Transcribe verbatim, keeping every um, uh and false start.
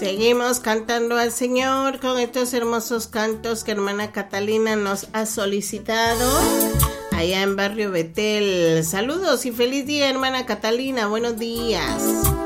Seguimos cantando al Señor con estos hermosos cantos que hermana Catalina nos ha solicitado allá en Barrio Betel. Saludos y feliz día, hermana Catalina. Buenos días.